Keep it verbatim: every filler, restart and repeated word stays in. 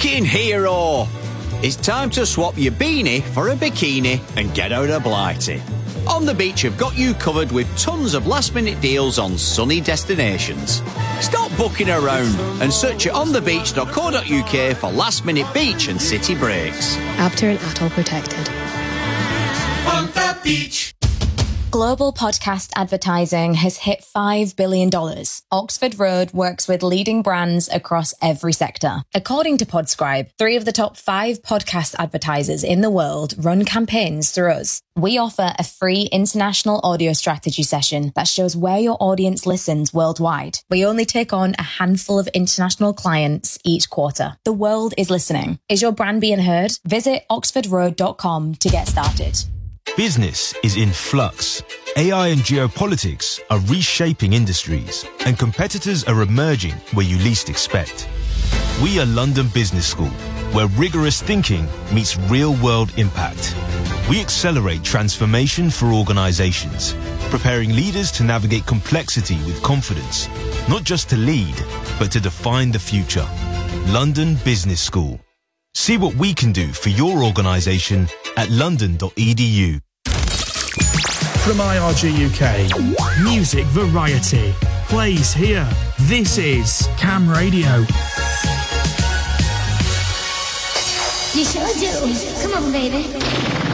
Fucking hero! It's time to swap your beanie for a bikini and get out of Blighty. On the Beach have got you covered with tons of last-minute deals on sunny destinations. Stop booking around and search at on the beach dot co dot uk for last-minute beach and city breaks. Abter and Atoll protected. On the beach. Global podcast advertising has hit five billion dollars. Oxford Road works with leading brands across every sector. According to Podscribe, three of the top five podcast advertisers in the world run campaigns through us. We offer a free international audio strategy session that shows where your audience listens worldwide. We only take on a handful of international clients each quarter. The world is listening. Is your brand being heard? Visit oxford road dot com to get started. Business is in flux. A I and geopolitics are reshaping industries, and competitors are emerging where you least expect. We are London Business School, where rigorous thinking meets real-world impact. We accelerate transformation for organizations, preparing leaders to navigate complexity with confidence, not just to lead, but to define the future. London Business School. See what we can do for your organisation at london dot e d u. From I R G U K, music variety plays here. This is Cam Radio. You sure do. Come on, baby.